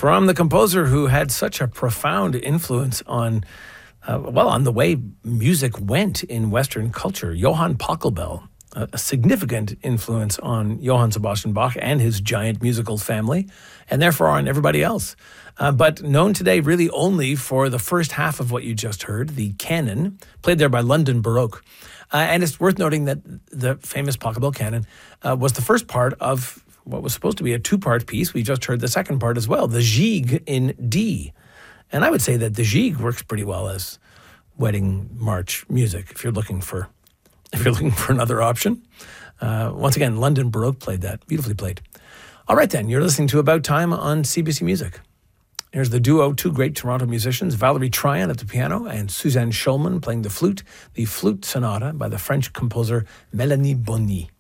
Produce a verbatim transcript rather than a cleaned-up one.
from the composer who had such a profound influence on, uh, well, on the way music went in Western culture, Johann Pachelbel, a, a significant influence on Johann Sebastian Bach and his giant musical family, and therefore on everybody else. Uh, but known today really only for the first half of what you just heard, the canon, played there by London Baroque. Uh, and it's worth noting that the famous Pachelbel canon uh, was the first part of what was supposed to be a two-part piece. We just heard the second part as well, the Gigue in D. And I would say that the Gigue works pretty well as wedding march music if you're looking for if you're looking for another option. Uh, once again, London Baroque played that, beautifully played. All right then, you're listening to About Time on C B C Music. Here's the duo, two great Toronto musicians, Valerie Tryon at the piano and Suzanne Schulman playing the flute, the Flute Sonata by the French composer Mélanie Bonny.